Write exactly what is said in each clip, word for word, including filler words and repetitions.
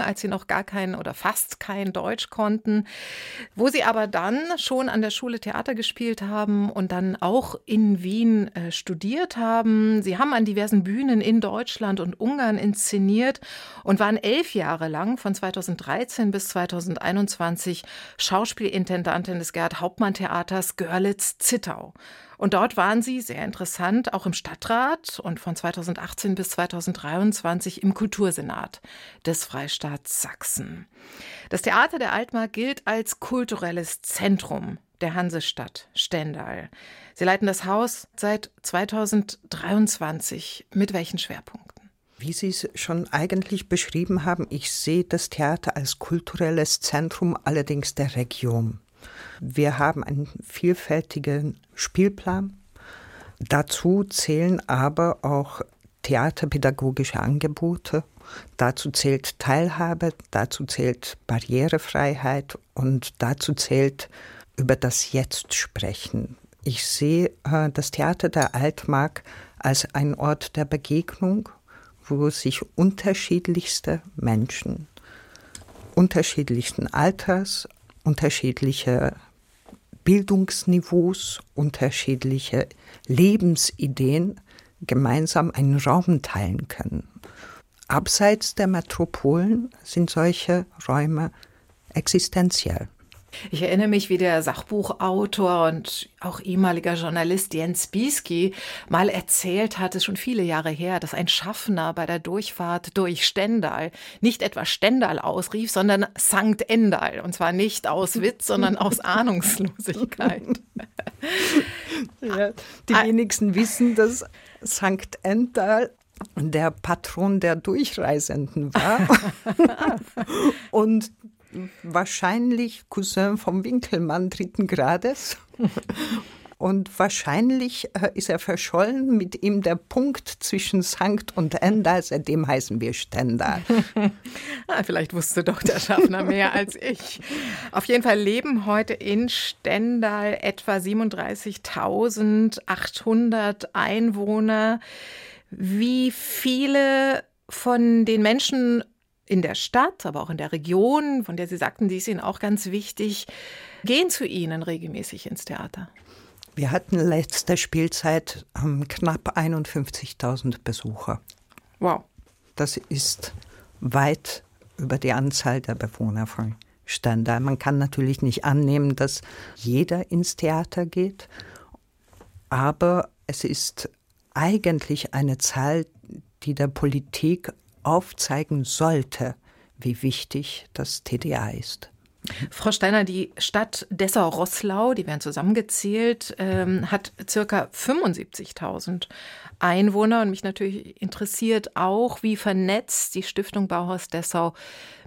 als sie noch gar kein oder fast kein Deutsch konnten, wo sie aber dann schon an der Schule Theater gespielt haben und dann auch in Wien äh, studiert haben. Sie haben an diversen Bühnen in Deutschland und Ungarn inszeniert und waren elf Jahre lang, von zweitausenddreizehn bis zweitausendeinundzwanzig, Schauspielintendantin des Gerhard-Hauptmann-Theaters Görlitz-Zittau. Und dort waren sie, sehr interessant, auch im Stadtrat und von zweitausendachtzehn bis zweitausenddreiundzwanzig im Kultursenat des Freistaats Sachsen. Das Theater der Altmark gilt als kulturelles Zentrum der Hansestadt Stendal. Sie leiten das Haus seit zweitausenddreiundzwanzig. Mit welchen Schwerpunkten? Wie Sie es schon eigentlich beschrieben haben, ich sehe das Theater als kulturelles Zentrum, allerdings der Region. Wir haben einen vielfältigen Spielplan. Dazu zählen aber auch theaterpädagogische Angebote. Dazu zählt Teilhabe, dazu zählt Barrierefreiheit und dazu zählt über das Jetzt sprechen. Ich sehe äh, das Theater der Altmark als ein Ort der Begegnung, wo sich unterschiedlichste Menschen, unterschiedlichsten Alters, unterschiedliche Bildungsniveaus, unterschiedliche Lebensideen gemeinsam einen Raum teilen können. Abseits der Metropolen sind solche Räume existenziell. Ich erinnere mich, wie der Sachbuchautor und auch ehemaliger Journalist Jens Bieski mal erzählt hat, es ist schon viele Jahre her, dass ein Schaffner bei der Durchfahrt durch Stendal nicht etwa Stendal ausrief, sondern Sankt Endal. Und zwar nicht aus Witz, sondern aus Ahnungslosigkeit. Ja, die wenigsten wissen, dass Sankt Endal der Patron der Durchreisenden war. Und wahrscheinlich Cousin vom Winkelmann dritten Grades. Und wahrscheinlich ist er verschollen, mit ihm der Punkt zwischen Sankt und Endal, seitdem heißen wir Stendal. Ah, vielleicht wusste doch der Schaffner mehr als ich. Auf jeden Fall leben heute in Stendal etwa siebenunddreißigtausendachthundert Einwohner. Wie viele von den Menschen in der Stadt, aber auch in der Region, von der Sie sagten, die ist Ihnen auch ganz wichtig, gehen zu Ihnen regelmäßig ins Theater? Wir hatten letzte Spielzeit um, knapp einundfünfzigtausend Besucher. Wow. Das ist weit über die Anzahl der Bewohner von Stendal. Man kann natürlich nicht annehmen, dass jeder ins Theater geht, aber es ist eigentlich eine Zahl, die der Politik aufzeigen sollte, wie wichtig das T D A ist. Frau Steiner, die Stadt Dessau-Roßlau, die werden zusammengezählt, ähm, hat circa fünfundsiebzigtausend Einwohner. Und mich natürlich interessiert auch, wie vernetzt die Stiftung Bauhaus Dessau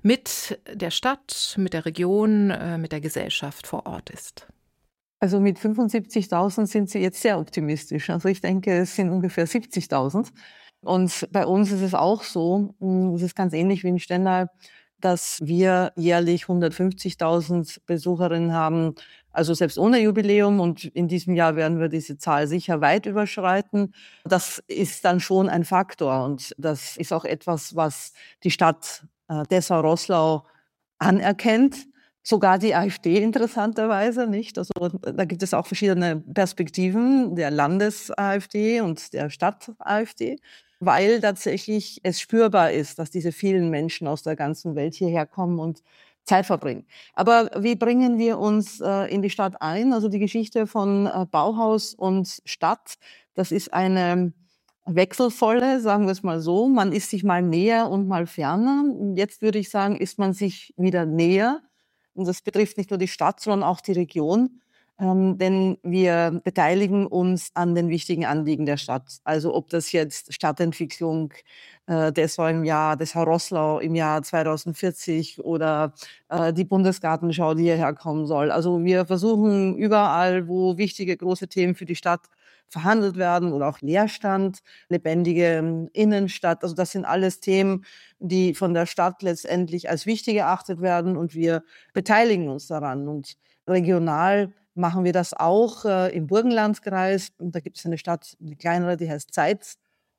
mit der Stadt, mit der Region, äh, mit der Gesellschaft vor Ort ist. Also mit fünfundsiebzigtausend sind Sie jetzt sehr optimistisch. Also ich denke, es sind ungefähr siebzigtausend. Und bei uns ist es auch so, es ist ganz ähnlich wie in Stendal, dass wir jährlich hundertfünfzigtausend Besucherinnen haben, also selbst ohne Jubiläum. Und in diesem Jahr werden wir diese Zahl sicher weit überschreiten. Das ist dann schon ein Faktor. Und das ist auch etwas, was die Stadt äh, Dessau-Roßlau anerkennt. Sogar die AfD interessanterweise, nicht? Also da gibt es auch verschiedene Perspektiven der Landes-AfD und der Stadt-AfD, weil tatsächlich es spürbar ist, dass diese vielen Menschen aus der ganzen Welt hierher kommen und Zeit verbringen. Aber wie bringen wir uns äh, in die Stadt ein? Also die Geschichte von äh, Bauhaus und Stadt, das ist eine wechselvolle, sagen wir es mal so. Man ist sich mal näher und mal ferner. Jetzt würde ich sagen, ist man sich wieder näher. Und das betrifft nicht nur die Stadt, sondern auch die Region. Ähm, denn wir beteiligen uns an den wichtigen Anliegen der Stadt. Also ob das jetzt Stadtentwicklung äh, Dessau im Jahr, Dessau-Roßlau im Jahr zweitausendvierzig oder äh, die Bundesgartenschau, die hierher kommen soll. Also wir versuchen überall, wo wichtige große Themen für die Stadt verhandelt werden oder auch Leerstand, lebendige Innenstadt. Also das sind alles Themen, die von der Stadt letztendlich als wichtig erachtet werden und wir beteiligen uns daran. Und regional machen wir das auch äh, im Burgenlandkreis. Und da gibt es eine Stadt, eine kleinere, die heißt Zeitz.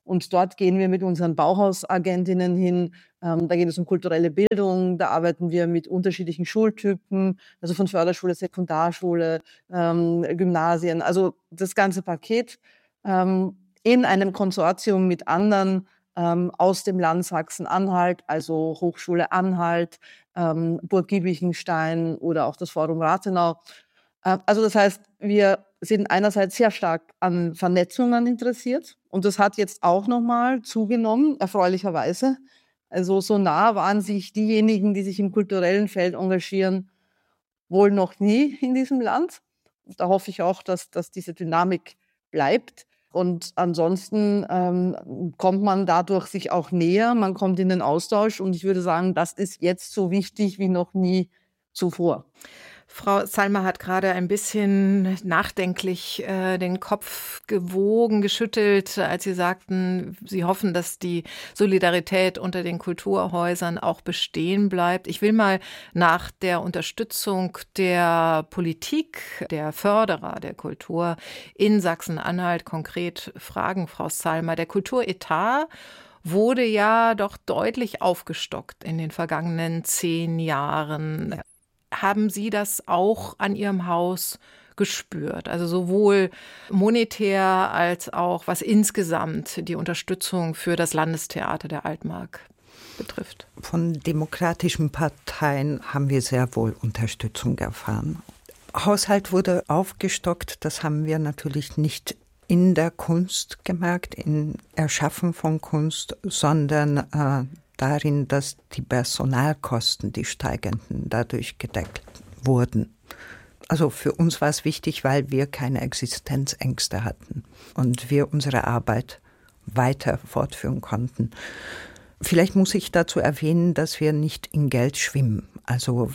Und dort gehen wir mit unseren Bauhausagentinnen hin. Ähm, da geht es um kulturelle Bildung. Da arbeiten wir mit unterschiedlichen Schultypen, also von Förderschule, Sekundarschule, ähm, Gymnasien, also das ganze Paket ähm, in einem Konsortium mit anderen ähm, aus dem Land Sachsen-Anhalt, also Hochschule Anhalt, ähm, Burg Giebichenstein oder auch das Forum Rathenau. Äh, also das heißt, wir sind einerseits sehr stark an Vernetzungen interessiert und das hat jetzt auch nochmal zugenommen, erfreulicherweise. Also so nah waren sich diejenigen, die sich im kulturellen Feld engagieren, wohl noch nie in diesem Land. Da hoffe ich auch, dass, dass diese Dynamik bleibt. Und ansonsten ähm, kommt man dadurch sich auch näher, man kommt in den Austausch und ich würde sagen, das ist jetzt so wichtig wie noch nie zuvor. Frau Salma hat gerade ein bisschen nachdenklich äh, den Kopf gewogen, geschüttelt, als Sie sagten, Sie hoffen, dass die Solidarität unter den Kulturhäusern auch bestehen bleibt. Ich will mal nach der Unterstützung der Politik, der Förderer der Kultur in Sachsen-Anhalt konkret fragen, Frau Salma. Der Kulturetat wurde ja doch deutlich aufgestockt in den vergangenen zehn Jahren. Haben Sie das auch an Ihrem Haus gespürt? Also sowohl monetär als auch was insgesamt die Unterstützung für das Landestheater der Altmark betrifft? Von demokratischen Parteien haben wir sehr wohl Unterstützung erfahren. Haushalt wurde aufgestockt, das haben wir natürlich nicht in der Kunst gemerkt, im Erschaffen von Kunst, sondern äh, darin, dass die Personalkosten, die steigenden, dadurch gedeckt wurden. Also für uns war es wichtig, weil wir keine Existenzängste hatten und wir unsere Arbeit weiter fortführen konnten. Vielleicht muss ich dazu erwähnen, dass wir nicht in Geld schwimmen. Also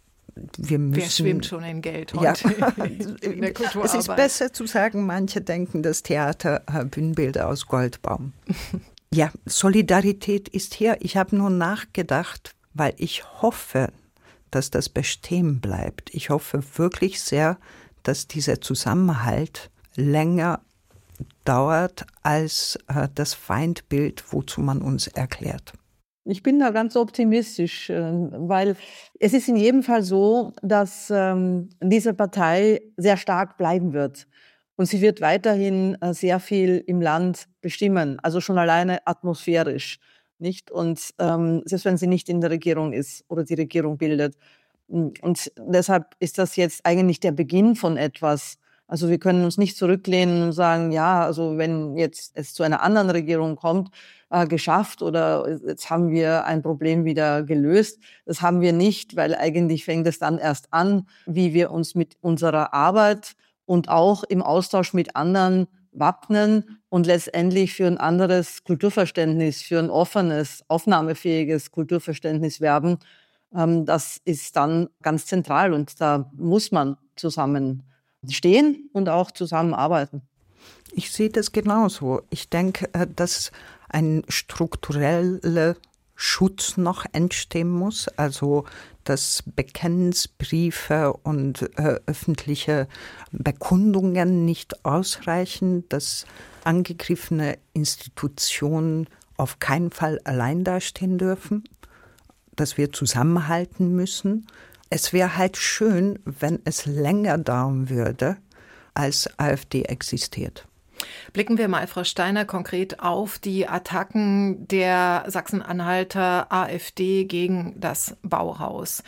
wir müssen, Wer schwimmt schon in Geld heute ja, in der Kulturarbeit? Es ist besser zu sagen, manche denken, das Theater Bühnenbilder aus Goldbaum. Ja, Solidarität ist hier. Ich habe nur nachgedacht, weil ich hoffe, dass das bestehen bleibt. Ich hoffe wirklich sehr, dass dieser Zusammenhalt länger dauert als äh, das Feindbild, wozu man uns erklärt. Ich bin da ganz optimistisch, weil es ist in jedem Fall so, dass ähm, diese Partei sehr stark bleiben wird. Und sie wird weiterhin sehr viel im Land bestimmen, also schon alleine atmosphärisch, nicht? Und ähm, selbst wenn sie nicht in der Regierung ist oder die Regierung bildet. Und deshalb ist das jetzt eigentlich der Beginn von etwas. Also wir können uns nicht zurücklehnen und sagen, ja, also wenn jetzt es zu einer anderen Regierung kommt, äh, geschafft oder jetzt haben wir ein Problem wieder gelöst. Das haben wir nicht, weil eigentlich fängt es dann erst an, wie wir uns mit unserer Arbeit und auch im Austausch mit anderen wappnen und letztendlich für ein anderes Kulturverständnis, für ein offenes, aufnahmefähiges Kulturverständnis werben. Ähm, das ist dann ganz zentral und da muss man zusammenstehen und auch zusammenarbeiten. Ich sehe das genauso. Ich denke, dass ein struktureller Schutz noch entstehen muss, also dass Bekenntnisbriefe und äh, öffentliche Bekundungen nicht ausreichen, dass angegriffene Institutionen auf keinen Fall allein dastehen dürfen, dass wir zusammenhalten müssen. Es wäre halt schön, wenn es länger dauern würde, als AfD existiert. Blicken wir mal, Frau Steiner, konkret auf die Attacken der Sachsen-Anhalter AfD gegen das Bauhaus.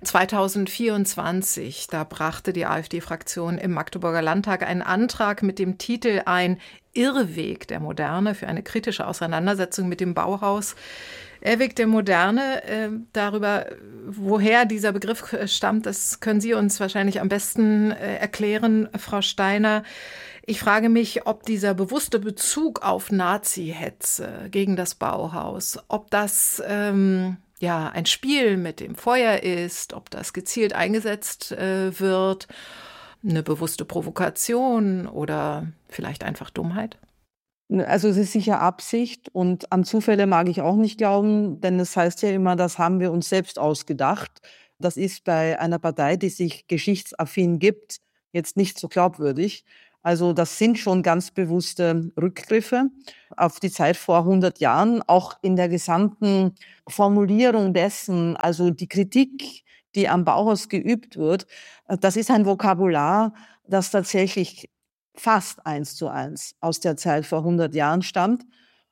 zweitausendvierundzwanzig, da brachte die AfD-Fraktion im Magdeburger Landtag einen Antrag mit dem Titel Ein Irrweg der Moderne für eine kritische Auseinandersetzung mit dem Bauhaus. Irrweg der Moderne, äh, darüber, woher dieser Begriff stammt, das können Sie uns wahrscheinlich am besten äh, erklären, Frau Steiner. Ich frage mich, ob dieser bewusste Bezug auf Nazi-Hetze gegen das Bauhaus, ob das ähm, ja ein Spiel mit dem Feuer ist, ob das gezielt eingesetzt äh, wird, eine bewusste Provokation oder vielleicht einfach Dummheit? Also es ist sicher Absicht und an Zufälle mag ich auch nicht glauben, denn es heißt ja immer, das haben wir uns selbst ausgedacht. Das ist bei einer Partei, die sich geschichtsaffin gibt, jetzt nicht so glaubwürdig. Also das sind schon ganz bewusste Rückgriffe auf die Zeit vor hundert Jahren, auch in der gesamten Formulierung dessen, also die Kritik, die am Bauhaus geübt wird. Das ist ein Vokabular, das tatsächlich fast eins zu eins aus der Zeit vor hundert Jahren stammt.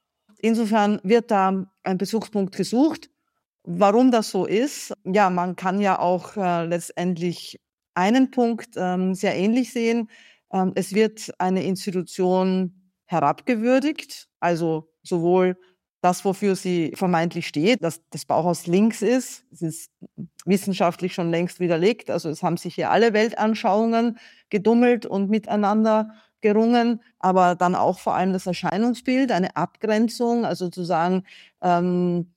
Insofern wird da ein Bezugspunkt gesucht. Warum das so ist, ja, man kann ja auch äh, letztendlich einen Punkt ähm, sehr ähnlich sehen. Ähm, es wird eine Institution herabgewürdigt, also sowohl das, wofür sie vermeintlich steht, dass das Bauhaus links ist, es ist wissenschaftlich schon längst widerlegt. Also es haben sich hier alle Weltanschauungen gedummelt und miteinander gerungen, aber dann auch vor allem das Erscheinungsbild, eine Abgrenzung, also zu sagen, ähm,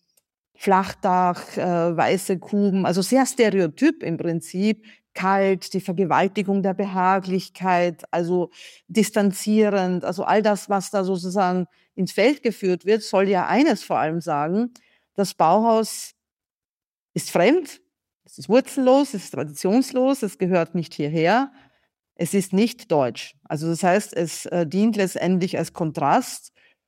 Flachdach, äh, weiße Kuben, also sehr stereotyp im Prinzip, kalt, die Vergewaltigung der Behaglichkeit, also distanzierend, also all das, was da sozusagen ins Feld geführt wird, soll ja eines vor allem sagen: Das Bauhaus ist fremd, es ist wurzellos, es ist traditionslos, es gehört nicht hierher, es ist nicht deutsch. Also das heißt, es äh, dient letztendlich als Kontrast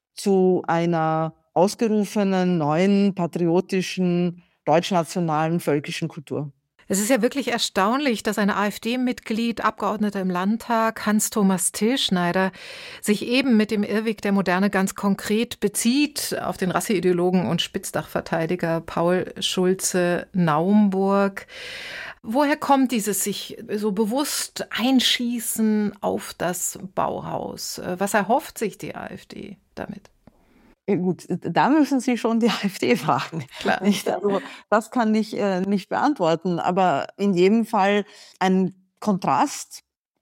zu einer ausgerufenen, neuen, patriotischen, deutschnationalen, völkischen Kultur. Es ist ja wirklich erstaunlich, dass ein AfD-Mitglied, Abgeordneter im Landtag, Hans-Thomas Tillschneider, sich eben mit dem Irrweg der Moderne ganz konkret bezieht auf den Rasseideologen und Spitzdachverteidiger Paul Schulze-Naumburg. Woher kommt dieses sich so bewusst einschießen auf das Bauhaus? Was erhofft sich die AfD damit? Gut, da müssen Sie schon die AfD fragen. Klar. Nicht? Also, das kann ich äh, nicht beantworten, aber in jedem Fall ein Kontrast,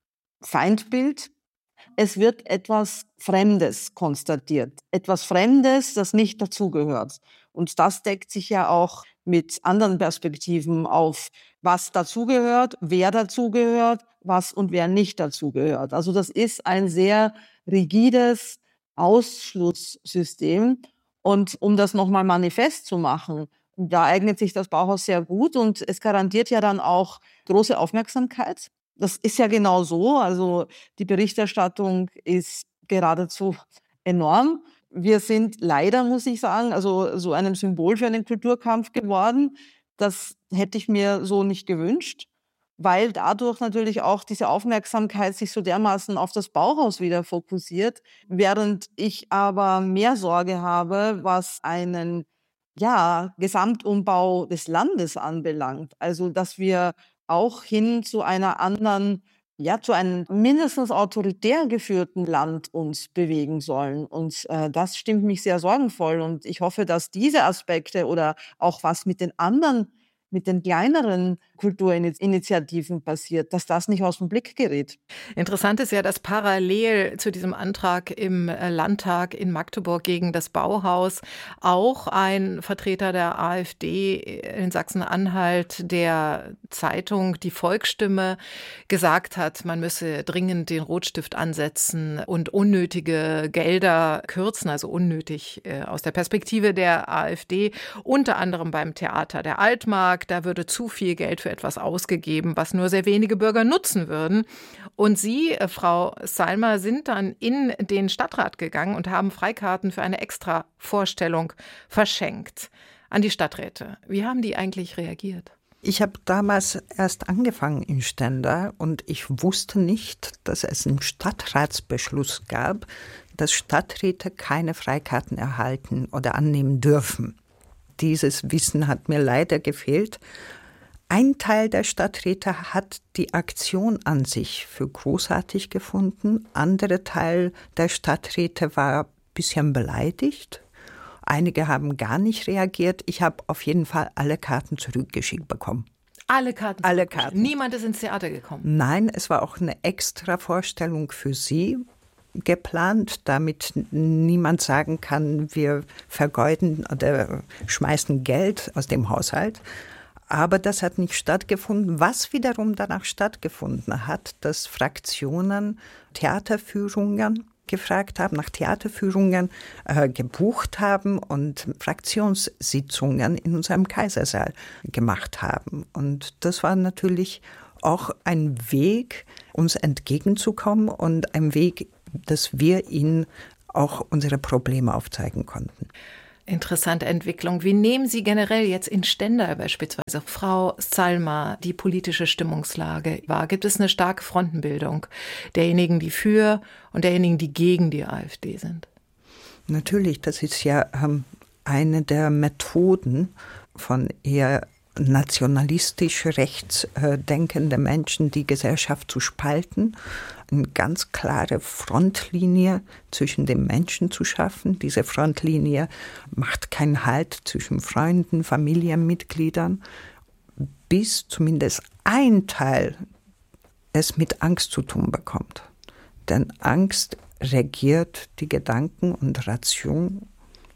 Feindbild. Es wird etwas Fremdes konstatiert, etwas Fremdes, das nicht dazugehört. Und das deckt sich ja auch mit anderen Perspektiven auf, was dazugehört, wer dazugehört, was und wer nicht dazugehört. Also das ist ein sehr rigides Ausschlusssystem. Und um das nochmal manifest zu machen, da eignet sich das Bauhaus sehr gut und es garantiert ja dann auch große Aufmerksamkeit. Das ist ja genau so. Also die Berichterstattung ist geradezu enorm. Wir sind leider, muss ich sagen, also so einem Symbol für einen Kulturkampf geworden. Das hätte ich mir so nicht gewünscht, weil dadurch natürlich auch diese Aufmerksamkeit sich so dermaßen auf das Bauhaus wieder fokussiert, während ich aber mehr Sorge habe, was einen ja, Gesamtumbau des Landes anbelangt. Also, dass wir auch hin zu einer anderen, ja, zu einem mindestens autoritär geführten Land uns bewegen sollen. Und äh, das stimmt mich sehr sorgenvoll. Und ich hoffe, dass diese Aspekte oder auch was mit den anderen, mit den kleineren Kulturinitiativen passiert, dass das nicht aus dem Blick gerät. Interessant ist ja, dass parallel zu diesem Antrag im Landtag in Magdeburg gegen das Bauhaus auch ein Vertreter der AfD in Sachsen-Anhalt der Zeitung Die Volksstimme gesagt hat, man müsse dringend den Rotstift ansetzen und unnötige Gelder kürzen, also unnötig aus der Perspektive der AfD, unter anderem beim Theater der Altmark. Da würde zu viel Geld für etwas ausgegeben, was nur sehr wenige Bürger nutzen würden. Und Sie, Frau Salmer, sind dann in den Stadtrat gegangen und haben Freikarten für eine Extra-Vorstellung verschenkt an die Stadträte. Wie haben die eigentlich reagiert? Ich habe damals erst angefangen in Stendal und ich wusste nicht, dass es einen Stadtratsbeschluss gab, dass Stadträte keine Freikarten erhalten oder annehmen dürfen. Dieses Wissen hat mir leider gefehlt. Ein Teil der Stadträte hat die Aktion an sich für großartig gefunden. Andere Teil der Stadträte war ein bisschen beleidigt. Einige haben gar nicht reagiert. Ich habe auf jeden Fall alle Karten zurückgeschickt bekommen. Alle Karten? Alle Karten. Niemand ist ins Theater gekommen? Nein, es war auch eine extra Vorstellung für Sie geplant, damit niemand sagen kann, wir vergeuden oder schmeißen Geld aus dem Haushalt. Aber das hat nicht stattgefunden. Was wiederum danach stattgefunden hat, dass Fraktionen Theaterführungen gefragt haben, nach Theaterführungen äh, gebucht haben und Fraktionssitzungen in unserem Kaisersaal gemacht haben. Und das war natürlich auch ein Weg, uns entgegenzukommen und ein Weg, dass wir ihnen auch unsere Probleme aufzeigen konnten. Interessante Entwicklung. Wie nehmen Sie generell jetzt in Stendal beispielsweise, Frau Salma, die politische Stimmungslage wahr? Gibt es eine starke Frontenbildung derjenigen, die für und derjenigen, die gegen die AfD sind? Natürlich, das ist ja ähm, eine der Methoden von eher nationalistisch rechts äh, denkende Menschen, die Gesellschaft zu spalten, eine ganz klare Frontlinie zwischen den Menschen zu schaffen. Diese Frontlinie macht keinen Halt zwischen Freunden, Familienmitgliedern, bis zumindest ein Teil es mit Angst zu tun bekommt. Denn Angst regiert die Gedanken und Ration.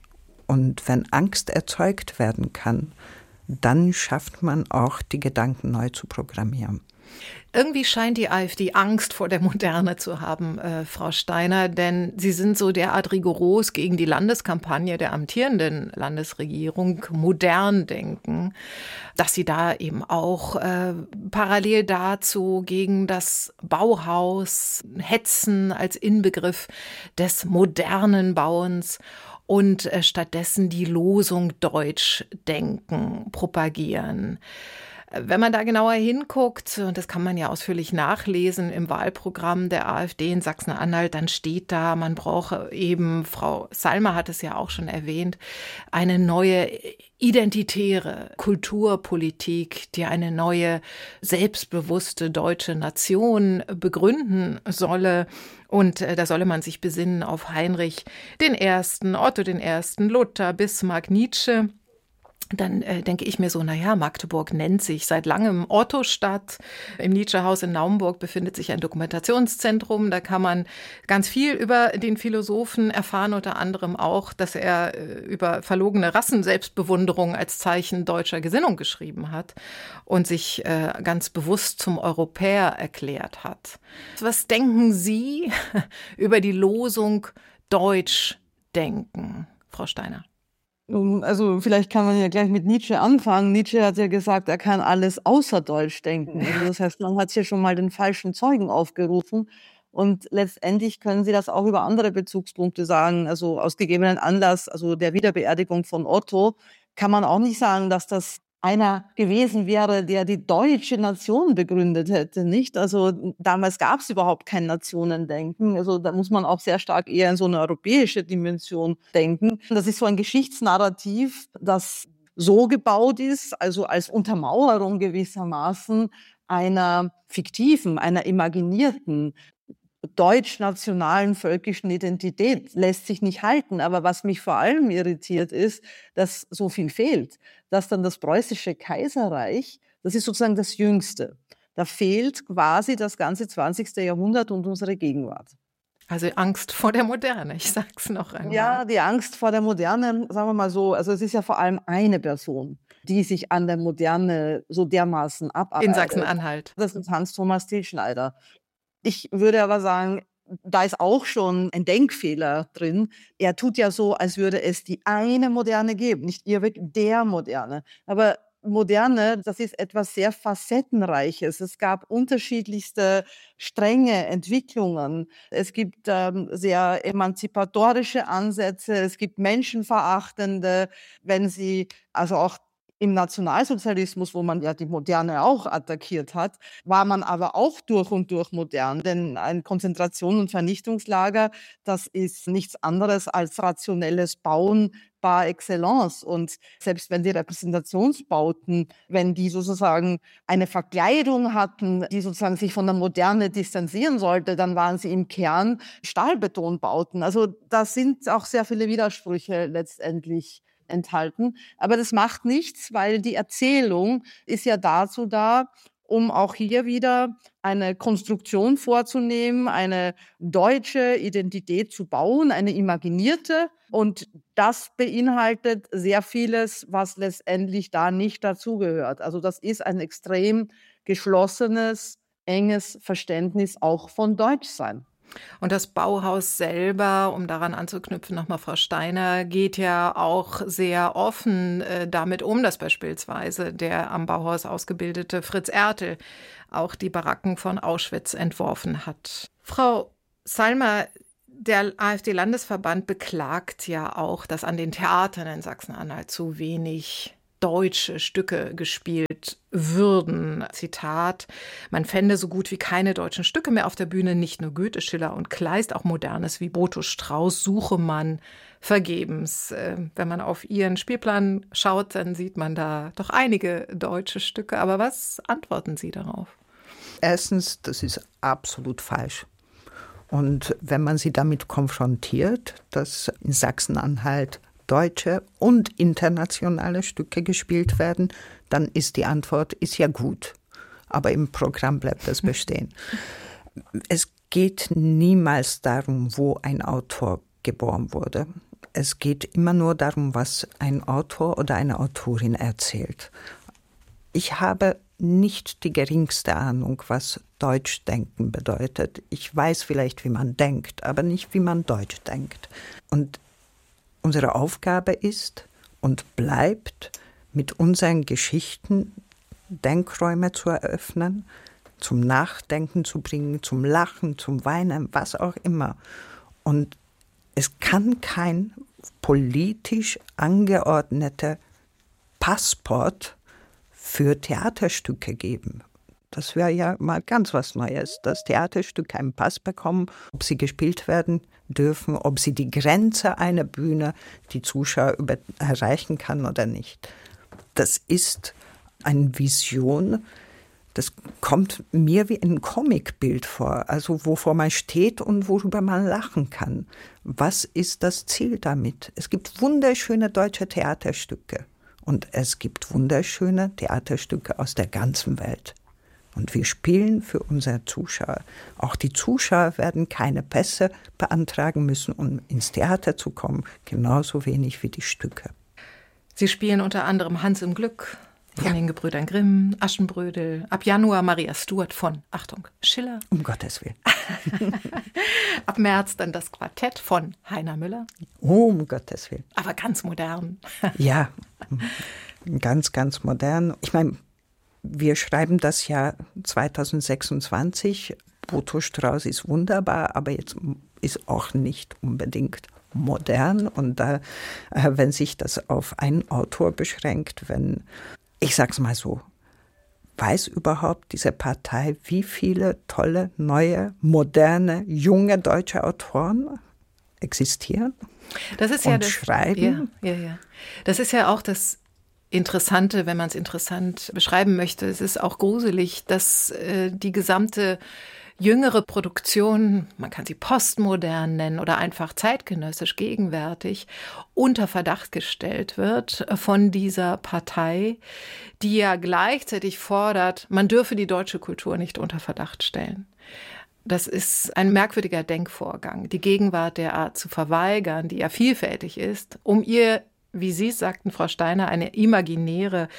Und wenn Angst erzeugt werden kann, dann schafft man auch, die Gedanken neu zu programmieren. Irgendwie scheint die AfD Angst vor der Moderne zu haben, äh, Frau Steiner, denn Sie sind so derart rigoros gegen die Landeskampagne der amtierenden Landesregierung, modern denken, dass Sie da eben auch äh, parallel dazu gegen das Bauhaus hetzen als Inbegriff des modernen Bauens und äh, stattdessen die Losung Deutsch denken propagieren. Wenn man da genauer hinguckt, und das kann man ja ausführlich nachlesen im Wahlprogramm der AfD in Sachsen-Anhalt, dann steht da, man brauche eben, Frau Salma hat es ja auch schon erwähnt, eine neue identitäre Kulturpolitik, die eine neue, selbstbewusste deutsche Nation begründen solle. Und äh, da solle man sich besinnen auf Heinrich den Ersten, Otto den Ersten, Luther, Bismarck, Nietzsche. Dann äh, denke ich mir so, naja, Magdeburg nennt sich seit langem Ottostadt. Im Nietzsche-Haus in Naumburg befindet sich ein Dokumentationszentrum. Da kann man ganz viel über den Philosophen erfahren, unter anderem auch, dass er äh, über verlogene Rassenselbstbewunderung als Zeichen deutscher Gesinnung geschrieben hat und sich äh, ganz bewusst zum Europäer erklärt hat. Was denken Sie über die Losung Deutsch denken, Frau Steiner? Also vielleicht kann man ja gleich mit Nietzsche anfangen. Nietzsche hat ja gesagt, er kann alles außer Deutsch denken. Also das heißt, man hat hier schon mal den falschen Zeugen aufgerufen. Und letztendlich können Sie das auch über andere Bezugspunkte sagen. Also aus gegebenen Anlass, also der Wiederbeerdigung von Otto, kann man auch nicht sagen, dass das einer gewesen wäre, der die deutsche Nation begründet hätte, nicht? Also damals gab es überhaupt kein Nationendenken. Also da muss man auch sehr stark eher in so eine europäische Dimension denken. Das ist so ein Geschichtsnarrativ, das so gebaut ist, also als Untermauerung gewissermaßen einer fiktiven, einer imaginierten deutsch-nationalen völkischen Identität lässt sich nicht halten. Aber was mich vor allem irritiert ist, dass so viel fehlt. Dass dann das preußische Kaiserreich, das ist sozusagen das Jüngste. Da fehlt quasi das ganze zwanzigste Jahrhundert und unsere Gegenwart. Also Angst vor der Moderne, ich sag's noch einmal. Ja, die Angst vor der Moderne, sagen wir mal so, also es ist ja vor allem eine Person, die sich an der Moderne so dermaßen abarbeitet. In Sachsen-Anhalt. Das ist Hans-Thomas Tilschneider. Ich würde aber sagen, da ist auch schon ein Denkfehler drin. Er tut ja so, als würde es die eine Moderne geben, nicht Irrweg, der Moderne. Aber Moderne, das ist etwas sehr Facettenreiches. Es gab unterschiedlichste strenge Entwicklungen. Es gibt ähm, sehr emanzipatorische Ansätze, es gibt menschenverachtende, wenn Sie also auch im Nationalsozialismus, wo man ja die Moderne auch attackiert hat, war man aber auch durch und durch modern. Denn ein Konzentration- und Vernichtungslager, das ist nichts anderes als rationelles Bauen par excellence. Und selbst wenn die Repräsentationsbauten, wenn die sozusagen eine Verkleidung hatten, die sozusagen sich von der Moderne distanzieren sollte, dann waren sie im Kern Stahlbetonbauten. Also da sind auch sehr viele Widersprüche letztendlich enthalten. Aber das macht nichts, weil die Erzählung ist ja dazu da, um auch hier wieder eine Konstruktion vorzunehmen, eine deutsche Identität zu bauen, eine imaginierte. Und das beinhaltet sehr vieles, was letztendlich da nicht dazugehört. Also das ist ein extrem geschlossenes, enges Verständnis auch von Deutschsein. Und das Bauhaus selber, um daran anzuknüpfen, nochmal Frau Steiner, geht ja auch sehr offen äh, damit um, dass beispielsweise der am Bauhaus ausgebildete Fritz Ertl auch die Baracken von Auschwitz entworfen hat. Frau Salma, der AfD-Landesverband beklagt ja auch, dass an den Theatern in Sachsen-Anhalt zu wenig deutsche Stücke gespielt würden. Zitat: Man fände so gut wie keine deutschen Stücke mehr auf der Bühne, nicht nur Goethe, Schiller und Kleist, auch Modernes wie Boto, Strauss suche man vergebens. Wenn man auf Ihren Spielplan schaut, dann sieht man da doch einige deutsche Stücke. Aber was antworten Sie darauf? Erstens, das ist absolut falsch. Und wenn man sie damit konfrontiert, dass in Sachsen-Anhalt deutsche und internationale Stücke gespielt werden, dann ist die Antwort, ist ja gut. Aber im Programm bleibt das bestehen. Es geht niemals darum, wo ein Autor geboren wurde. Es geht immer nur darum, was ein Autor oder eine Autorin erzählt. Ich habe nicht die geringste Ahnung, was Deutschdenken bedeutet. Ich weiß vielleicht, wie man denkt, aber nicht, wie man Deutsch denkt. Und unsere Aufgabe ist und bleibt, mit unseren Geschichten Denkräume zu eröffnen, zum Nachdenken zu bringen, zum Lachen, zum Weinen, was auch immer. Und es kann kein politisch angeordneter Passport für Theaterstücke geben. Das wäre ja mal ganz was Neues, dass Theaterstücke einen Pass bekommen, ob sie gespielt werden dürfen, ob sie die Grenze einer Bühne, die Zuschauer über erreichen kann oder nicht. Das ist eine Vision, das kommt mir wie ein Comicbild vor, also wovor man steht und worüber man lachen kann. Was ist das Ziel damit? Es gibt wunderschöne deutsche Theaterstücke und es gibt wunderschöne Theaterstücke aus der ganzen Welt. Und wir spielen für unsere Zuschauer. Auch die Zuschauer werden keine Pässe beantragen müssen, um ins Theater zu kommen. Genauso wenig wie die Stücke. Sie spielen unter anderem Hans im Glück von ja. den Gebrüdern Grimm, Aschenbrödel, ab Januar Maria Stuart von, Achtung, Schiller. Um Gottes Willen. Ab März dann das Quartett von Heiner Müller. Oh, um Gottes Willen. Aber ganz modern. Ja, ganz, ganz modern. Ich meine, wir schreiben das Jahr zweitausendsechsundzwanzig. Boto Strauss ist wunderbar, aber jetzt ist auch nicht unbedingt modern. Und da, wenn sich das auf einen Autor beschränkt, wenn, ich sag's mal so, weiß überhaupt diese Partei, wie viele tolle, neue, moderne, junge deutsche Autoren existieren das ist und ja das, schreiben? Ja, ja, ja. Das ist ja auch das Interessante, wenn man es interessant beschreiben möchte. Es ist auch gruselig, dass äh, die gesamte jüngere Produktion, man kann sie postmodern nennen oder einfach zeitgenössisch gegenwärtig, unter Verdacht gestellt wird von dieser Partei, die ja gleichzeitig fordert, man dürfe die deutsche Kultur nicht unter Verdacht stellen. Das ist ein merkwürdiger Denkvorgang, die Gegenwart derart zu verweigern, die ja vielfältig ist, um ihr, wie Sie sagten, Frau Steiner, eine imaginäre,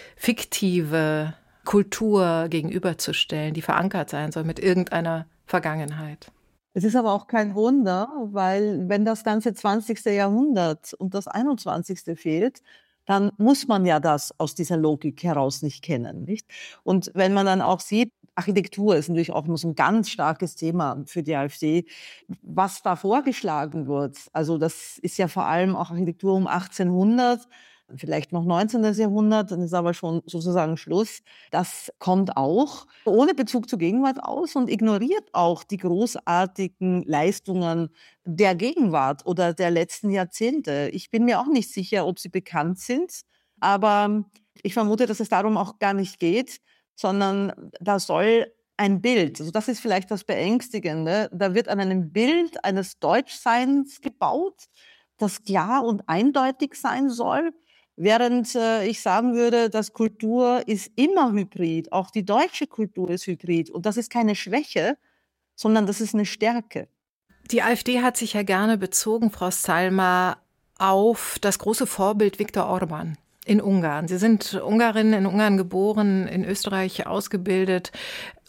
fiktive Kultur gegenüberzustellen, die verankert sein soll mit irgendeiner Vergangenheit. Es ist aber auch kein Wunder, weil wenn das ganze zwanzigste Jahrhundert und das einundzwanzigste fehlt, dann muss man ja das aus dieser Logik heraus nicht kennen, nicht? Und wenn man dann auch sieht, Architektur ist natürlich auch so ein ganz starkes Thema für die AfD. Was da vorgeschlagen wird, also das ist ja vor allem auch Architektur um achtzehnhundert, vielleicht noch neunzehnten Jahrhundert, dann ist aber schon sozusagen Schluss. Das kommt auch ohne Bezug zur Gegenwart aus und ignoriert auch die großartigen Leistungen der Gegenwart oder der letzten Jahrzehnte. Ich bin mir auch nicht sicher, ob sie bekannt sind, aber ich vermute, dass es darum auch gar nicht geht, sondern da soll ein Bild, also das ist vielleicht das Beängstigende, da wird an einem Bild eines Deutschseins gebaut, das klar und eindeutig sein soll, während äh, ich sagen würde, dass Kultur ist immer hybrid, auch die deutsche Kultur ist hybrid und das ist keine Schwäche, sondern das ist eine Stärke. Die AfD hat sich ja gerne bezogen, Frau Salma, auf das große Vorbild Viktor Orbán in Ungarn. Sie sind Ungarin, in Ungarn geboren, in Österreich ausgebildet.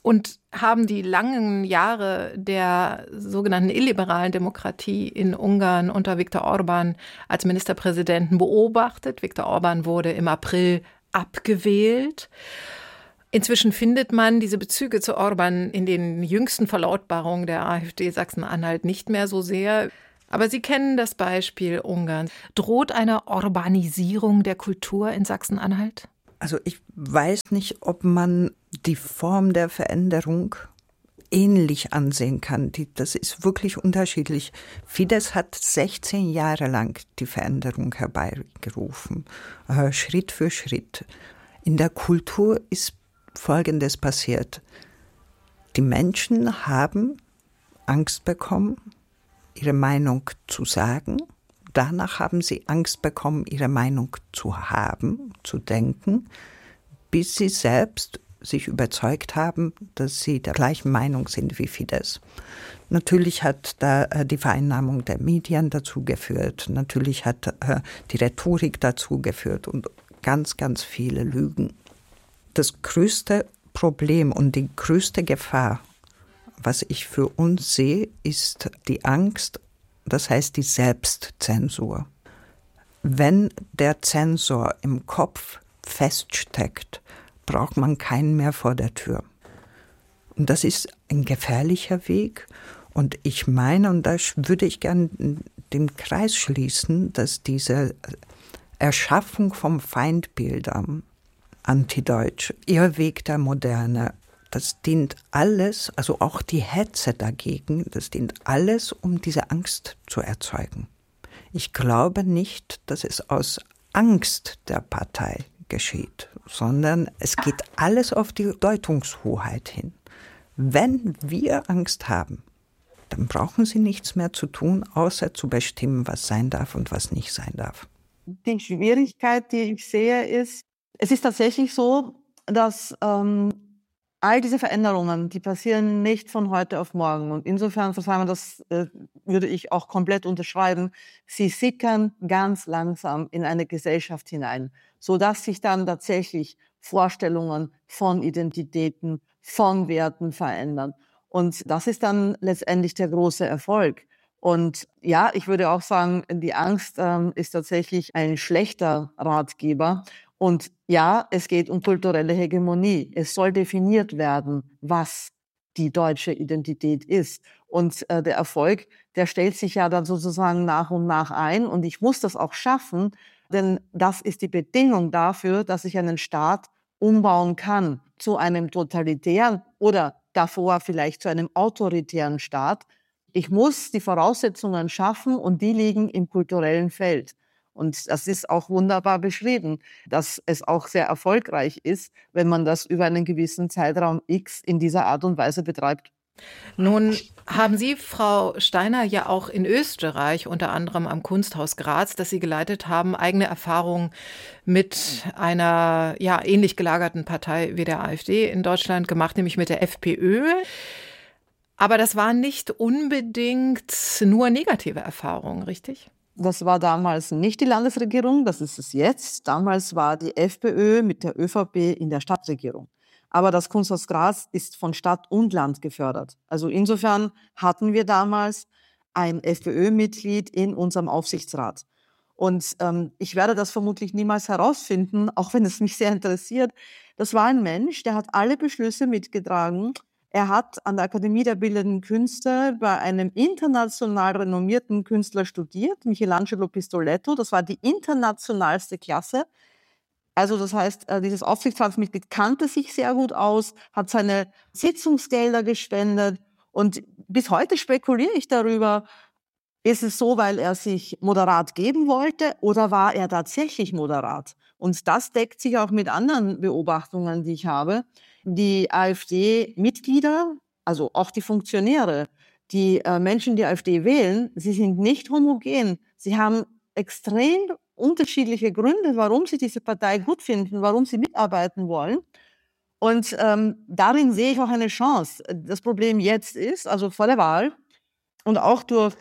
und haben die langen Jahre der sogenannten illiberalen Demokratie in Ungarn unter Viktor Orbán als Ministerpräsidenten beobachtet. Viktor Orbán wurde im April abgewählt. Inzwischen findet man diese Bezüge zu Orbán in den jüngsten Verlautbarungen der AfD Sachsen-Anhalt nicht mehr so sehr. Aber Sie kennen das Beispiel Ungarn. Droht eine Orbanisierung der Kultur in Sachsen-Anhalt? Also ich weiß nicht, ob man die Form der Veränderung ähnlich ansehen kann. Die, das ist wirklich unterschiedlich. Fidesz hat sechzehn Jahre lang die Veränderung herbeigerufen, äh, Schritt für Schritt. In der Kultur ist Folgendes passiert. Die Menschen haben Angst bekommen, ihre Meinung zu sagen. Danach haben sie Angst bekommen, ihre Meinung zu haben, zu denken, bis sie selbst sich überzeugt haben, dass sie der gleichen Meinung sind wie Fidesz. Natürlich hat da die Vereinnahmung der Medien dazu geführt, natürlich hat die Rhetorik dazu geführt und ganz, ganz viele Lügen. Das größte Problem und die größte Gefahr, was ich für uns sehe, ist die Angst, das heißt die Selbstzensur. Wenn der Zensor im Kopf feststeckt, braucht man keinen mehr vor der Tür. Und das ist ein gefährlicher Weg. Und ich meine, und da würde ich gerne den Kreis schließen, dass diese Erschaffung von Feindbildern, antideutsch, Irrweg der Moderne, das dient alles, also auch die Hetze dagegen, das dient alles, um diese Angst zu erzeugen. Ich glaube nicht, dass es aus Angst der Partei geschieht, sondern es geht alles auf die Deutungshoheit hin. Wenn wir Angst haben, dann brauchen sie nichts mehr zu tun, außer zu bestimmen, was sein darf und was nicht sein darf. Die Schwierigkeit, die ich sehe, ist, es ist tatsächlich so, dass ähm, all diese Veränderungen, die passieren nicht von heute auf morgen. Und insofern, das äh, würde ich auch komplett unterschreiben, sie sickern ganz langsam in eine Gesellschaft hinein, sodass sich dann tatsächlich Vorstellungen von Identitäten, von Werten verändern. Und das ist dann letztendlich der große Erfolg. Und ja, ich würde auch sagen, die Angst ähm, ist tatsächlich ein schlechter Ratgeber. Und ja, es geht um kulturelle Hegemonie. Es soll definiert werden, was die deutsche Identität ist. Und äh, der Erfolg, der stellt sich ja dann sozusagen nach und nach ein. Und ich muss das auch schaffen, denn das ist die Bedingung dafür, dass ich einen Staat umbauen kann zu einem totalitären oder davor vielleicht zu einem autoritären Staat. Ich muss die Voraussetzungen schaffen und die liegen im kulturellen Feld. Und das ist auch wunderbar beschrieben, dass es auch sehr erfolgreich ist, wenn man das über einen gewissen Zeitraum X in dieser Art und Weise betreibt. Nun haben Sie, Frau Steiner, ja auch in Österreich, unter anderem am Kunsthaus Graz, das Sie geleitet haben, eigene Erfahrungen mit einer ja, ähnlich gelagerten Partei wie der AfD in Deutschland gemacht, nämlich mit der FPÖ. Aber das waren nicht unbedingt nur negative Erfahrungen, richtig? Das war damals nicht die Landesregierung, das ist es jetzt. Damals war die FPÖ mit der ÖVP in der Stadtregierung. Aber das Kunsthaus Graz ist von Stadt und Land gefördert. Also insofern hatten wir damals ein FPÖ-Mitglied in unserem Aufsichtsrat. Und ähm, ich werde das vermutlich niemals herausfinden, auch wenn es mich sehr interessiert. Das war ein Mensch, der hat alle Beschlüsse mitgetragen. Er hat an der Akademie der Bildenden Künste bei einem international renommierten Künstler studiert, Michelangelo Pistoletto. Das war die internationalste Klasse. Also das heißt, dieses Aufsichtsratsmitglied kannte sich sehr gut aus, hat seine Sitzungsgelder gespendet. Und bis heute spekuliere ich darüber, ist es so, weil er sich moderat geben wollte oder war er tatsächlich moderat? Und das deckt sich auch mit anderen Beobachtungen, die ich habe. Die AfD-Mitglieder, also auch die Funktionäre, die äh, Menschen, die AfD wählen, sie sind nicht homogen. Sie haben extrem unterschiedliche Gründe, warum sie diese Partei gut finden, warum sie mitarbeiten wollen. Und ähm, darin sehe ich auch eine Chance. Das Problem jetzt ist, also vor der Wahl und auch durch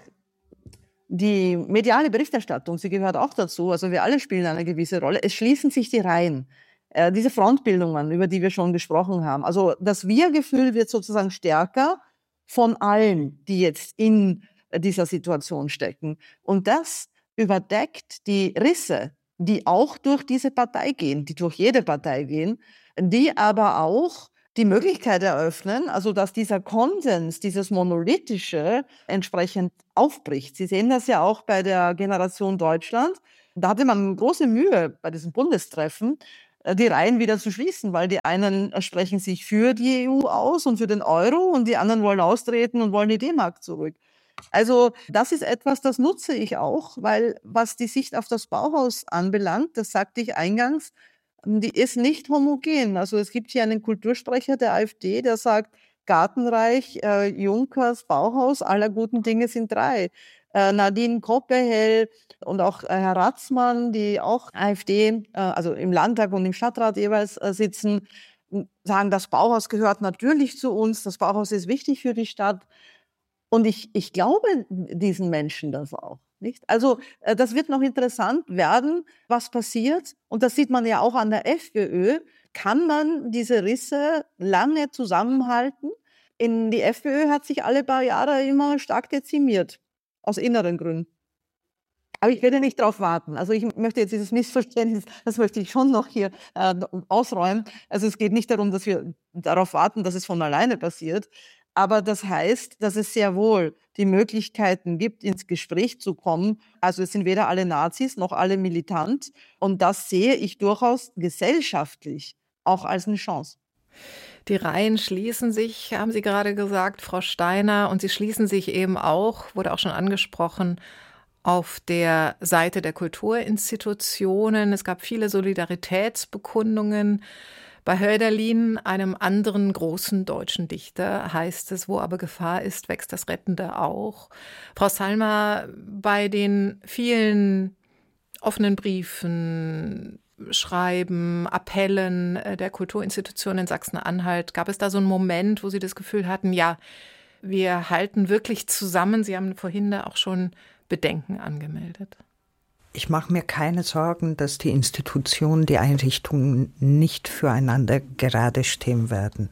die mediale Berichterstattung, sie gehört auch dazu, also wir alle spielen eine gewisse Rolle, es schließen sich die Reihen. Äh, diese Frontbildungen, über die wir schon gesprochen haben. Also das Wir-Gefühl wird sozusagen stärker von allen, die jetzt in dieser Situation stecken. Und das überdeckt die Risse, die auch durch diese Partei gehen, die durch jede Partei gehen, die aber auch die Möglichkeit eröffnen, also dass dieser Konsens, dieses Monolithische entsprechend aufbricht. Sie sehen das ja auch bei der Generation Deutschland. Da hatte man große Mühe bei diesem Bundestreffen, die Reihen wieder zu schließen, weil die einen sprechen sich für die E U aus und für den Euro und die anderen wollen austreten und wollen die D-Mark zurück. Also das ist etwas, das nutze ich auch, weil was die Sicht auf das Bauhaus anbelangt, das sagte ich eingangs, die ist nicht homogen. Also es gibt hier einen Kultursprecher der AfD, der sagt, Gartenreich, äh, Junkers, Bauhaus, aller guten Dinge sind drei. Äh, Nadine Koppehell und auch äh, Herr Ratzmann, die auch AfD, äh, also im Landtag und im Stadtrat jeweils äh, sitzen, sagen, das Bauhaus gehört natürlich zu uns, das Bauhaus ist wichtig für die Stadt. Und ich, ich glaube diesen Menschen das auch. Nicht? Also äh, das wird noch interessant werden, was passiert. Und das sieht man ja auch an der FPÖ. Kann man diese Risse lange zusammenhalten? In die FPÖ hat sich alle paar Jahre immer stark dezimiert, aus inneren Gründen. Aber ich werde nicht darauf warten. Also ich möchte jetzt dieses Missverständnis, das möchte ich schon noch hier äh, ausräumen. Also es geht nicht darum, dass wir darauf warten, dass es von alleine passiert. Aber das heißt, dass es sehr wohl die Möglichkeiten gibt, ins Gespräch zu kommen. Also es sind weder alle Nazis noch alle militant. Und das sehe ich durchaus gesellschaftlich auch als eine Chance. Die Reihen schließen sich, haben Sie gerade gesagt, Frau Steiner. Und sie schließen sich eben auch, wurde auch schon angesprochen, auf der Seite der Kulturinstitutionen. Es gab viele Solidaritätsbekundungen. Bei Hölderlin, einem anderen großen deutschen Dichter, heißt es, wo aber Gefahr ist, wächst das Rettende auch. Frau Salma, bei den vielen offenen Briefen, Schreiben, Appellen der Kulturinstitutionen in Sachsen-Anhalt, gab es da so einen Moment, wo Sie das Gefühl hatten, ja, wir halten wirklich zusammen? Sie haben vorhin da auch schon Bedenken angemeldet. Ich mache mir keine Sorgen, dass die Institutionen, die Einrichtungen nicht füreinander gerade stehen werden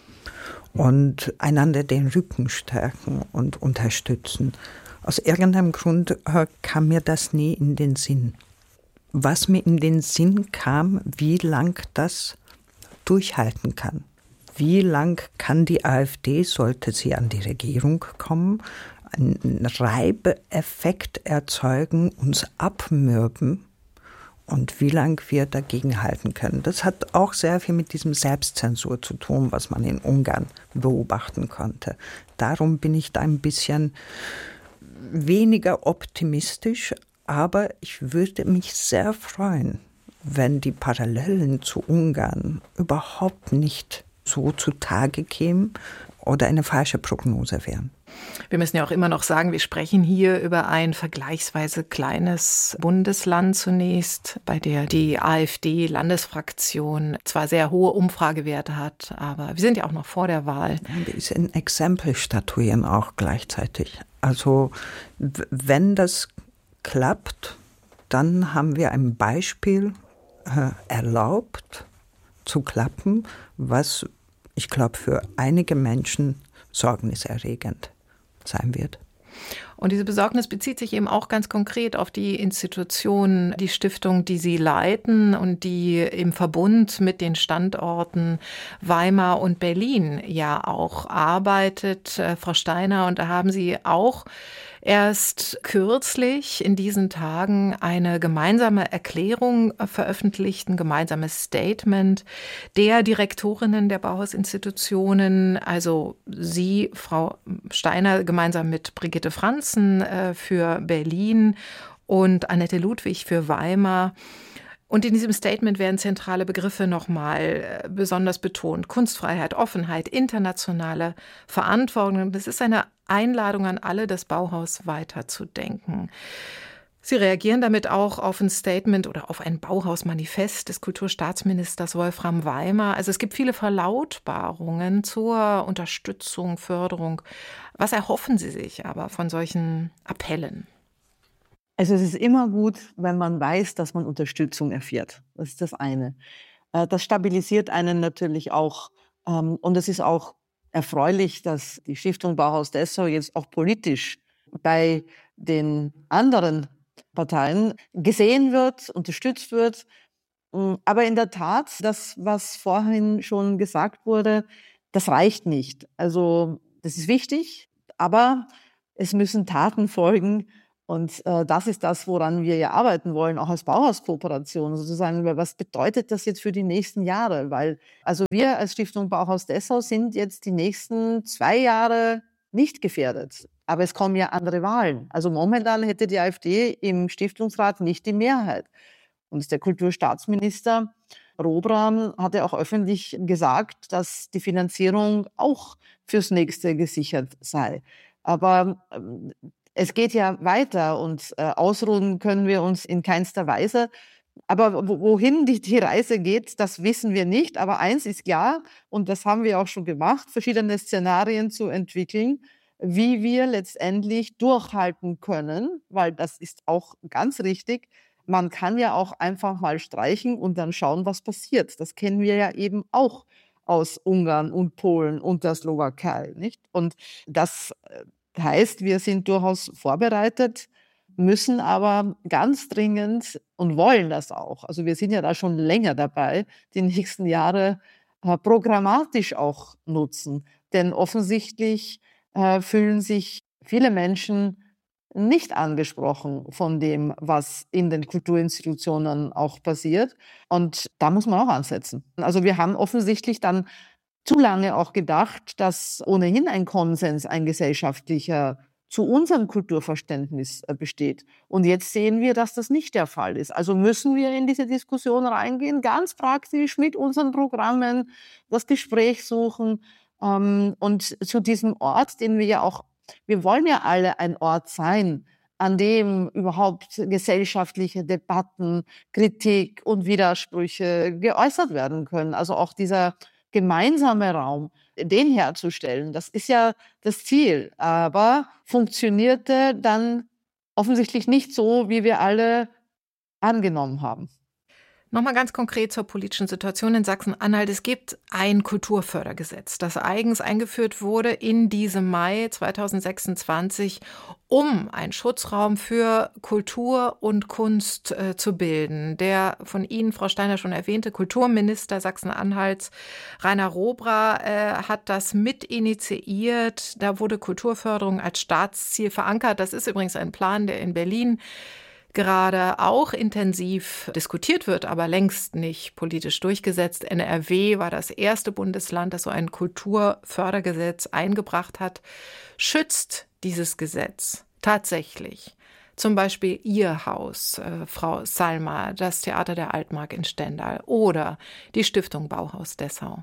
und einander den Rücken stärken und unterstützen. Aus irgendeinem Grund kam mir das nie in den Sinn. Was mir in den Sinn kam, wie lang das durchhalten kann. Wie lang kann die AfD, sollte sie an die Regierung kommen, einen Reibeeffekt erzeugen, uns abmürben und wie lange wir dagegen halten können. Das hat auch sehr viel mit diesem Selbstzensur zu tun, was man in Ungarn beobachten konnte. Darum bin ich da ein bisschen weniger optimistisch, aber ich würde mich sehr freuen, wenn die Parallelen zu Ungarn überhaupt nicht so zutage kämen oder eine falsche Prognose wären. Wir müssen ja auch immer noch sagen, wir sprechen hier über ein vergleichsweise kleines Bundesland zunächst, bei der die AfD-Landesfraktion zwar sehr hohe Umfragewerte hat, aber wir sind ja auch noch vor der Wahl. Wir sind Exempel statuieren auch gleichzeitig. Also wenn das klappt, dann haben wir ein Beispiel äh, erlaubt zu klappen, was ich glaube für einige Menschen sorgniserregend sein wird. Und diese Besorgnis bezieht sich eben auch ganz konkret auf die Institution, die Stiftung, die Sie leiten und die im Verbund mit den Standorten Weimar und Berlin ja auch arbeitet. Frau Steiner, und da haben Sie auch erst kürzlich in diesen Tagen eine gemeinsame Erklärung veröffentlicht, ein gemeinsames Statement der Direktorinnen der Bauhausinstitutionen, also Sie, Frau Steiner, gemeinsam mit Brigitte Franzen äh, für Berlin und Annette Ludwig für Weimar. Und in diesem Statement werden zentrale Begriffe nochmal besonders betont. Kunstfreiheit, Offenheit, internationale Verantwortung. Das ist eine Einladung an alle, das Bauhaus weiterzudenken. Sie reagieren damit auch auf ein Statement oder auf ein Bauhausmanifest des Kulturstaatsministers Wolfram Weimar. Also es gibt viele Verlautbarungen zur Unterstützung, Förderung. Was erhoffen Sie sich aber von solchen Appellen? Also es ist immer gut, wenn man weiß, dass man Unterstützung erfährt. Das ist das eine. Äh, das stabilisiert einen natürlich auch. Ähm, und es ist auch erfreulich, dass die Stiftung Bauhaus Dessau jetzt auch politisch bei den anderen Parteien gesehen wird, unterstützt wird. Aber in der Tat, das, was vorhin schon gesagt wurde, das reicht nicht. Also das ist wichtig, aber es müssen Taten folgen. Und äh, das ist das, woran wir ja arbeiten wollen, auch als Bauhauskooperation sozusagen. Was bedeutet das jetzt für die nächsten Jahre? Weil also wir als Stiftung Bauhaus Dessau sind jetzt die nächsten zwei Jahre nicht gefährdet. Aber es kommen ja andere Wahlen. Also momentan hätte die AfD im Stiftungsrat nicht die Mehrheit. Und der Kulturstaatsminister Robra hat ja auch öffentlich gesagt, dass die Finanzierung auch fürs nächste gesichert sei. Aber ähm, es geht ja weiter und äh, ausruhen können wir uns in keinster Weise. Aber wohin die, die Reise geht, das wissen wir nicht. Aber eins ist klar, und das haben wir auch schon gemacht, verschiedene Szenarien zu entwickeln, wie wir letztendlich durchhalten können, weil das ist auch ganz richtig. Man kann ja auch einfach mal streichen und dann schauen, was passiert. Das kennen wir ja eben auch aus Ungarn und Polen und der Slowakei, nicht? Und das heißt, wir sind durchaus vorbereitet, müssen aber ganz dringend und wollen das auch. Also wir sind ja da schon länger dabei, die nächsten Jahre äh, programmatisch auch nutzen. Denn offensichtlich äh, fühlen sich viele Menschen nicht angesprochen von dem, was in den Kulturinstitutionen auch passiert. Und da muss man auch ansetzen. Also wir haben offensichtlich dann zu lange auch gedacht, dass ohnehin ein Konsens, ein gesellschaftlicher, zu unserem Kulturverständnis besteht. Und jetzt sehen wir, dass das nicht der Fall ist. Also müssen wir in diese Diskussion reingehen, ganz praktisch mit unseren Programmen, das Gespräch suchen ähm, und zu diesem Ort, den wir ja auch, wir wollen ja alle ein Ort sein, an dem überhaupt gesellschaftliche Debatten, Kritik und Widersprüche geäußert werden können. Also auch dieser gemeinsame Raum, den herzustellen, das ist ja das Ziel. Aber funktionierte dann offensichtlich nicht so, wie wir alle angenommen haben. Nochmal ganz konkret zur politischen Situation in Sachsen-Anhalt. Es gibt ein Kulturfördergesetz, das eigens eingeführt wurde in diesem Mai zweitausendsechsundzwanzig, um einen Schutzraum für Kultur und Kunst äh, zu bilden. Der von Ihnen, Frau Steiner, schon erwähnte Kulturminister Sachsen-Anhalts, Rainer Robra, äh, hat das mit initiiert. Da wurde Kulturförderung als Staatsziel verankert. Das ist übrigens ein Plan, der in Berlin gerade auch intensiv diskutiert wird, aber längst nicht politisch durchgesetzt. N R W war das erste Bundesland, das so ein Kulturfördergesetz eingebracht hat. Schützt dieses Gesetz tatsächlich zum Beispiel Ihr Haus, äh, Frau Salma, das Theater der Altmark in Stendal oder die Stiftung Bauhaus Dessau?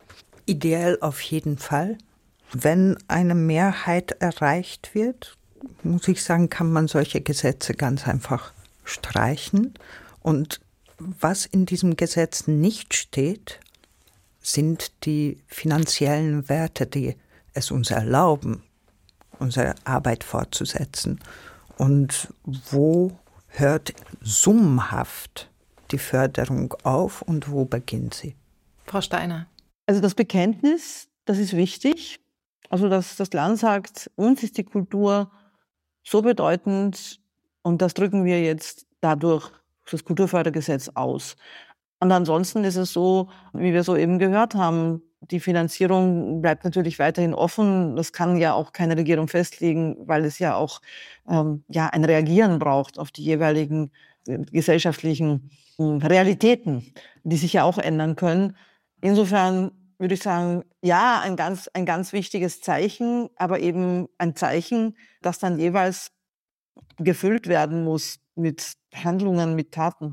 Ideell auf jeden Fall. Wenn eine Mehrheit erreicht wird, muss ich sagen, kann man solche Gesetze ganz einfach streichen. Und was in diesem Gesetz nicht steht, sind die finanziellen Werte, die es uns erlauben, unsere Arbeit fortzusetzen. Und wo hört summenhaft die Förderung auf und wo beginnt sie? Frau Steiner. Also das Bekenntnis, das ist wichtig. Also dass das Land sagt, uns ist die Kultur so bedeutend und das drücken wir jetzt dadurch das Kulturfördergesetz aus. Und ansonsten ist es so, wie wir soeben gehört haben, die Finanzierung bleibt natürlich weiterhin offen. Das kann ja auch keine Regierung festlegen, weil es ja auch ähm, ja, ein Reagieren braucht auf die jeweiligen äh, gesellschaftlichen äh, Realitäten, die sich ja auch ändern können. Insofern würde ich sagen, ja, ein ganz, ein ganz wichtiges Zeichen, aber eben ein Zeichen, das dann jeweils gefüllt werden muss mit Handlungen, mit Taten.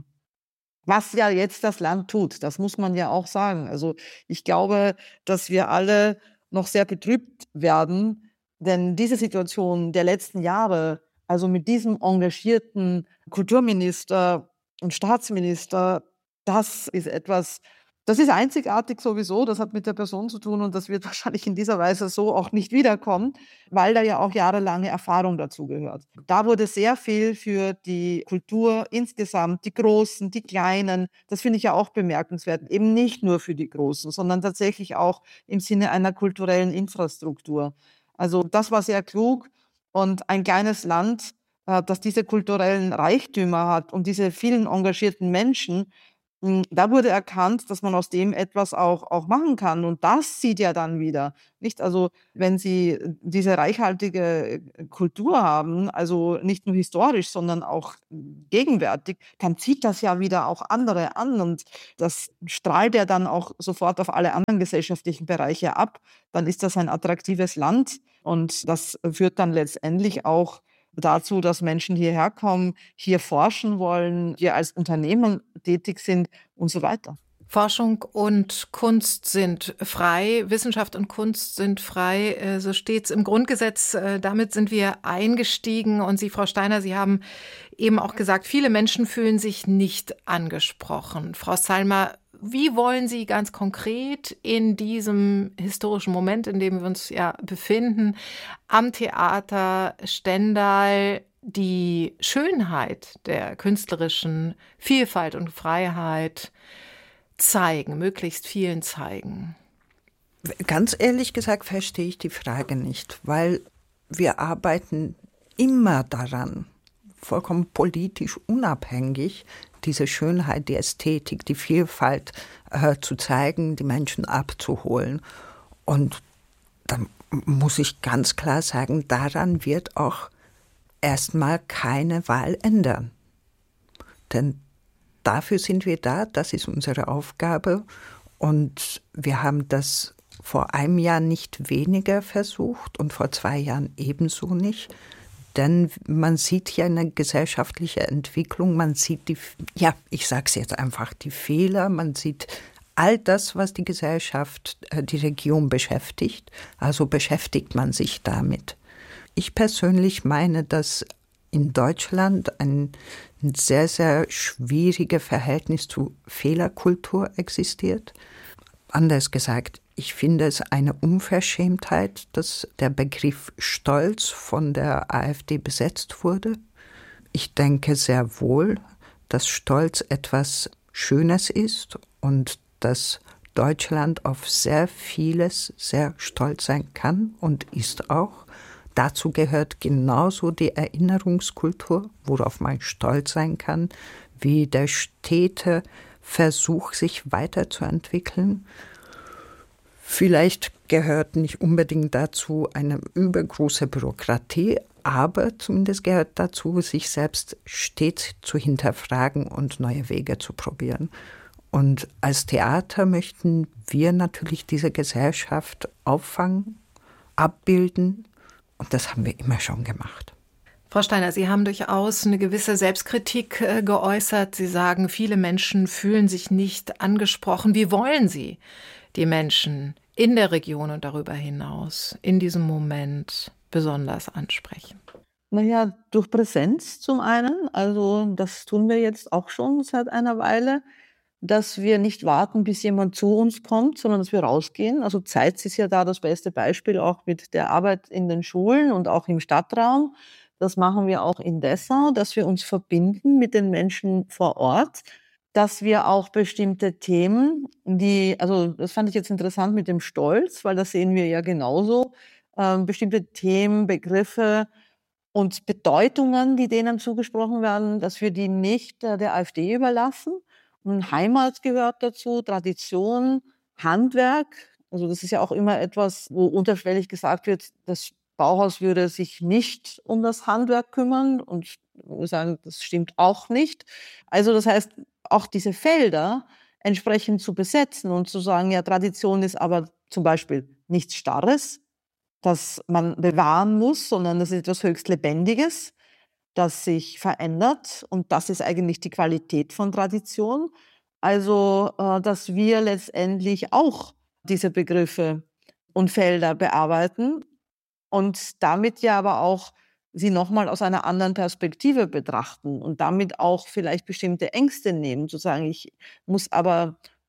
Was ja jetzt das Land tut, das muss man ja auch sagen. Also ich glaube, dass wir alle noch sehr betrübt werden, denn diese Situation der letzten Jahre, also mit diesem engagierten Kulturminister und Staatsminister, das ist etwas, Das ist einzigartig sowieso, das hat mit der Person zu tun und das wird wahrscheinlich in dieser Weise so auch nicht wiederkommen, weil da ja auch jahrelange Erfahrung dazu gehört. Da wurde sehr viel für die Kultur insgesamt, die Großen, die Kleinen, das finde ich ja auch bemerkenswert, eben nicht nur für die Großen, sondern tatsächlich auch im Sinne einer kulturellen Infrastruktur. Also das war sehr klug und ein kleines Land, das diese kulturellen Reichtümer hat und diese vielen engagierten Menschen, da wurde erkannt, dass man aus dem etwas auch, auch machen kann. Und das sieht ja dann wieder, nicht? Also, wenn Sie diese reichhaltige Kultur haben, also nicht nur historisch, sondern auch gegenwärtig, dann zieht das ja wieder auch andere an. Und das strahlt ja dann auch sofort auf alle anderen gesellschaftlichen Bereiche ab. Dann ist das ein attraktives Land. Und das führt dann letztendlich auch dazu, dass Menschen hierher kommen, hier forschen wollen, hier als Unternehmen tätig sind und so weiter. Forschung und Kunst sind frei, Wissenschaft und Kunst sind frei, so steht es im Grundgesetz. Damit sind wir eingestiegen. Und Sie, Frau Steiner, Sie haben eben auch gesagt, viele Menschen fühlen sich nicht angesprochen. Frau Salma, wie wollen Sie ganz konkret in diesem historischen Moment, in dem wir uns ja befinden, am Theater Stendal die Schönheit der künstlerischen Vielfalt und Freiheit zeigen, möglichst vielen zeigen? Ganz ehrlich gesagt verstehe ich die Frage nicht, weil wir arbeiten immer daran, vollkommen politisch unabhängig, diese Schönheit, die Ästhetik, die Vielfalt äh, zu zeigen, die Menschen abzuholen. Und da muss ich ganz klar sagen, daran wird auch erstmal keine Wahl ändern. Denn dafür sind wir da, das ist unsere Aufgabe. Und wir haben das vor einem Jahr nicht weniger versucht und vor zwei Jahren ebenso nicht. Denn man sieht ja eine gesellschaftliche Entwicklung, man sieht die, ja, ich sage es jetzt einfach, die Fehler, man sieht all das, was die Gesellschaft, die Region beschäftigt, also beschäftigt man sich damit. Ich persönlich meine, dass in Deutschland ein sehr, sehr schwieriges Verhältnis zu Fehlerkultur existiert. Anders gesagt, ich finde es eine Unverschämtheit, dass der Begriff Stolz von der AfD besetzt wurde. Ich denke sehr wohl, dass Stolz etwas Schönes ist und dass Deutschland auf sehr vieles sehr stolz sein kann und ist auch. Dazu gehört genauso die Erinnerungskultur, worauf man stolz sein kann, wie der stete Versuch, sich weiterzuentwickeln. Vielleicht gehört nicht unbedingt dazu eine übergroße Bürokratie, aber zumindest gehört dazu, sich selbst stets zu hinterfragen und neue Wege zu probieren. Und als Theater möchten wir natürlich diese Gesellschaft auffangen, abbilden, und das haben wir immer schon gemacht. Frau Steiner, Sie haben durchaus eine gewisse Selbstkritik äh, geäußert. Sie sagen, viele Menschen fühlen sich nicht angesprochen. Wie wollen Sie die Menschen in der Region und darüber hinaus in diesem Moment besonders ansprechen? Naja, durch Präsenz zum einen. Also das tun wir jetzt auch schon seit einer Weile, dass wir nicht warten, bis jemand zu uns kommt, sondern dass wir rausgehen. Also Zeitz ist ja da das beste Beispiel, auch mit der Arbeit in den Schulen und auch im Stadtraum. Das machen wir auch in Dessau, dass wir uns verbinden mit den Menschen vor Ort, dass wir auch bestimmte Themen, die, also das fand ich jetzt interessant mit dem Stolz, weil das sehen wir ja genauso, äh, bestimmte Themen, Begriffe und Bedeutungen, die denen zugesprochen werden, dass wir die nicht äh, der AfD überlassen. Und Heimat gehört dazu, Tradition, Handwerk. Also das ist ja auch immer etwas, wo unterschwellig gesagt wird, das Bauhaus würde sich nicht um das Handwerk kümmern. Und wir sagen, das stimmt auch nicht. Also das heißt, auch diese Felder entsprechend zu besetzen und zu sagen, ja, Tradition ist aber zum Beispiel nichts Starres, das man bewahren muss, sondern das ist etwas höchst Lebendiges, das sich verändert. Und das ist eigentlich die Qualität von Tradition. Also, dass wir letztendlich auch diese Begriffe und Felder bearbeiten und damit ja aber auch sie nochmal aus einer anderen Perspektive betrachten und damit auch vielleicht bestimmte Ängste nehmen, zu sagen, ich muss aber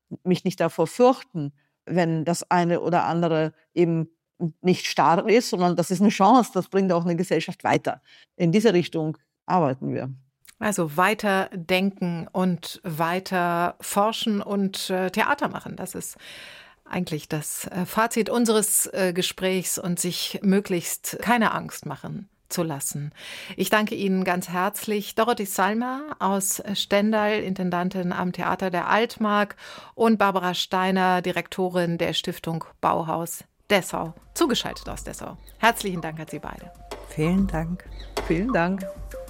mich nicht davor fürchten, wenn das eine oder andere eben nicht starr ist, sondern das ist eine Chance, das bringt auch eine Gesellschaft weiter. In diese Richtung arbeiten wir. Also weiter denken und weiter forschen und äh, Theater machen, das ist eigentlich das äh, Fazit unseres äh, Gesprächs und sich möglichst keine Angst machen zu lassen. Ich danke Ihnen ganz herzlich. Dorothee Salma aus Stendal, Intendantin am Theater der Altmark, und Barbara Steiner, Direktorin der Stiftung Bauhaus Dessau, zugeschaltet aus Dessau. Herzlichen Dank an Sie beide. Vielen Dank. Vielen Dank.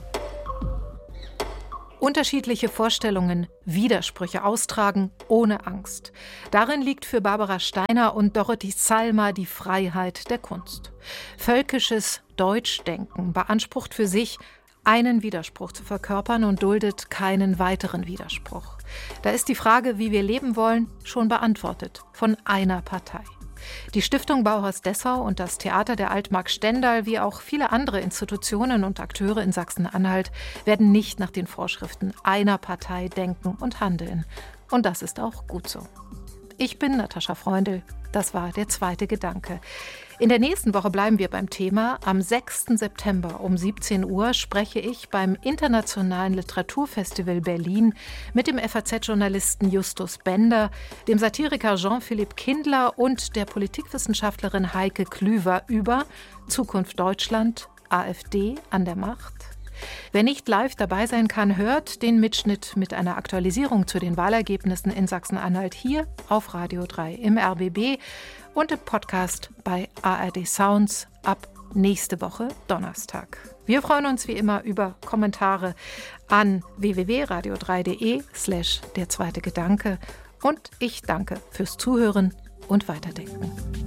Unterschiedliche Vorstellungen, Widersprüche austragen ohne Angst. Darin liegt für Barbara Steiner und Dorothee Salma die Freiheit der Kunst. Völkisches Deutschdenken beansprucht für sich, einen Widerspruch zu verkörpern und duldet keinen weiteren Widerspruch. Da ist die Frage, wie wir leben wollen, schon beantwortet von einer Partei. Die Stiftung Bauhaus Dessau und das Theater der Altmark Stendal, wie auch viele andere Institutionen und Akteure in Sachsen-Anhalt, werden nicht nach den Vorschriften einer Partei denken und handeln. Und das ist auch gut so. Ich bin Natascha Freundl. Das war der zweite Gedanke. In der nächsten Woche bleiben wir beim Thema. Am sechsten September um siebzehn Uhr spreche ich beim Internationalen Literaturfestival Berlin mit dem F A Z-Journalisten Justus Bender, dem Satiriker Jean-Philippe Kindler und der Politikwissenschaftlerin Heike Klüver über Zukunft Deutschland, AfD an der Macht. Wer nicht live dabei sein kann, hört den Mitschnitt mit einer Aktualisierung zu den Wahlergebnissen in Sachsen-Anhalt hier auf Radio drei im R B B und im Podcast bei A R D Sounds ab nächste Woche Donnerstag. Wir freuen uns wie immer über Kommentare an w w w punkt radio drei punkt de slash der zweite Gedanke und ich danke fürs Zuhören und Weiterdenken.